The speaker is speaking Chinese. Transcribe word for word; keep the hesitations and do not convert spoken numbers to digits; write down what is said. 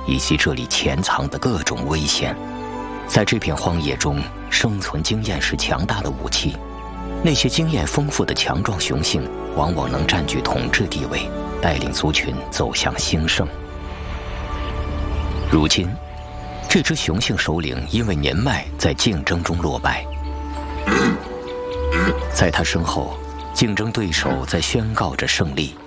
以及这里潜藏的各种危险。在这片荒野中，生存经验是强大的武器。那些经验丰富的强壮雄性，往往能占据统治地位，带领族群走向兴盛。如今，这只雄性首领因为年迈在竞争中落败，在他身后，竞争对手在宣告着胜利。